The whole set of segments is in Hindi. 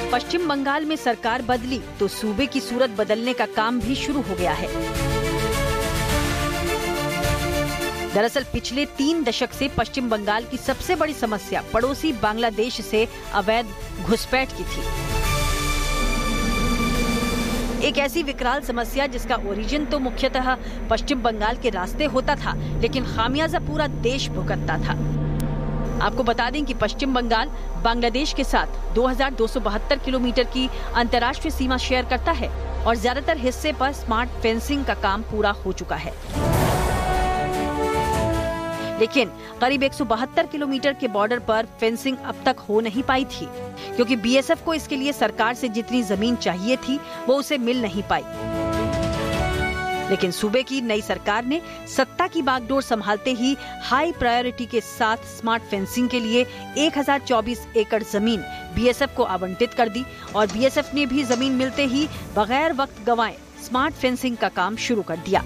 पश्चिम बंगाल में सरकार बदली तो सूबे की सूरत बदलने का काम भी शुरू हो गया है। दरअसल पिछले 3 दशक से पश्चिम बंगाल की सबसे बड़ी समस्या पड़ोसी बांग्लादेश से अवैध घुसपैठ की थी। एक ऐसी विकराल समस्या जिसका ओरिजिन तो मुख्यतः पश्चिम बंगाल के रास्ते होता था, लेकिन खामियाजा पूरा देश भुगतता था। आपको बता दें कि पश्चिम बंगाल बांग्लादेश के साथ 2272 किलोमीटर की अंतर्राष्ट्रीय सीमा शेयर करता है और ज्यादातर हिस्से पर स्मार्ट फेंसिंग का काम पूरा हो चुका है। लेकिन करीब 172 किलोमीटर के बॉर्डर पर फेंसिंग अब तक हो नहीं पाई थी, क्योंकि बीएसएफ को इसके लिए सरकार से जितनी जमीन चाहिए थी वो उसे मिल नहीं पाई। लेकिन सूबे की नई सरकार ने सत्ता की बागडोर संभालते ही हाई प्रायोरिटी के साथ स्मार्ट फेंसिंग के लिए 1024 एकड़ जमीन बीएसएफ को आवंटित कर दी और बीएसएफ ने भी जमीन मिलते ही बगैर वक्त गंवाए स्मार्ट फेंसिंग का काम शुरू कर दिया।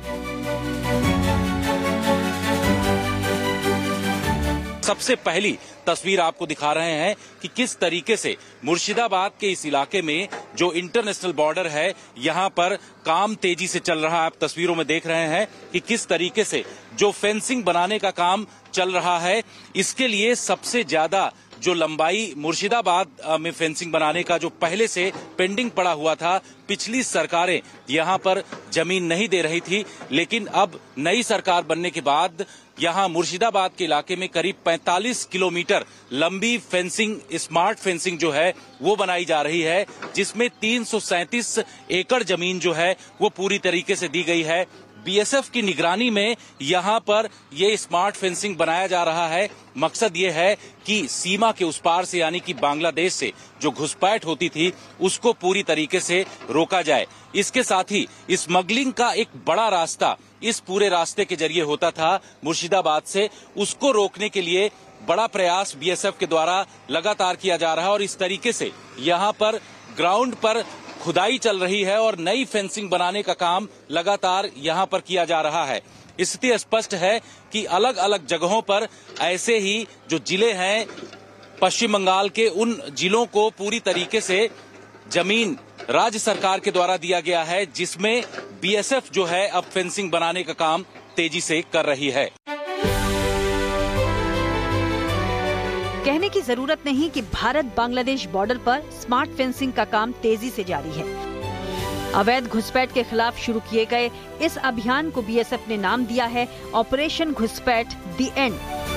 सबसे पहली तस्वीर आपको दिखा रहे हैं कि किस तरीके से मुर्शिदाबाद के इस इलाके में जो इंटरनेशनल बॉर्डर है, यहां पर काम तेजी से चल रहा है। आप तस्वीरों में देख रहे हैं कि किस तरीके से जो फेंसिंग बनाने का काम चल रहा है, इसके लिए सबसे ज्यादा जो लंबाई मुर्शिदाबाद में फेंसिंग बनाने का जो पहले से पेंडिंग पड़ा हुआ था, पिछली सरकारें यहां पर जमीन नहीं दे रही थी, लेकिन अब नई सरकार बनने के बाद यहां मुर्शिदाबाद के इलाके में करीब 45 किलोमीटर लंबी फेंसिंग, स्मार्ट फेंसिंग जो है वो बनाई जा रही है, जिसमें 337 एकड़ जमीन जो है वो पूरी तरीके से दी गई है। बीएसएफ की निगरानी में यहां पर ये स्मार्ट फेंसिंग बनाया जा रहा है। मकसद ये है कि सीमा के उस पार से, यानी कि बांग्लादेश से जो घुसपैठ होती थी उसको पूरी तरीके से रोका जाए। इसके साथ ही स्मगलिंग का एक बड़ा रास्ता इस पूरे रास्ते के जरिए होता था मुर्शिदाबाद से, उसको रोकने के लिए बड़ा प्रयास बीएसएफ के द्वारा लगातार किया जा रहा है और इस तरीके से यहां पर ग्राउंड पर खुदाई चल रही है और नई फेंसिंग बनाने का काम लगातार यहां पर किया जा रहा है। स्थिति स्पष्ट है कि अलग अलग जगहों पर ऐसे ही जो जिले हैं पश्चिम बंगाल के, उन जिलों को पूरी तरीके से जमीन राज्य सरकार के द्वारा दिया गया है, जिसमें बीएसएफ जो है अब फेंसिंग बनाने का काम तेजी से कर रही है। कहने की जरूरत नहीं कि भारत बांग्लादेश बॉर्डर पर स्मार्ट फेंसिंग का काम तेजी से जारी है। अवैध घुसपैठ के खिलाफ शुरू किए गए इस अभियान को बीएसएफ ने नाम दिया है ऑपरेशन घुसपैठ द एंड।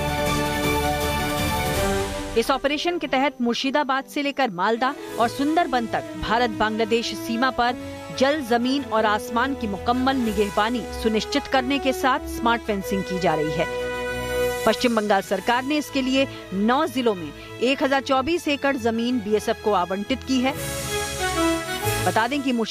इस ऑपरेशन के तहत मुर्शिदाबाद से लेकर मालदा और सुंदरबन तक भारत बांग्लादेश सीमा पर जल, जमीन और आसमान की मुकम्मल निगहबानी सुनिश्चित करने के साथ स्मार्ट फेंसिंग की जा रही है। पश्चिम बंगाल सरकार ने इसके लिए 9 जिलों में 1024 एकड़ जमीन बीएसएफ को आवंटित की है। बता दें कि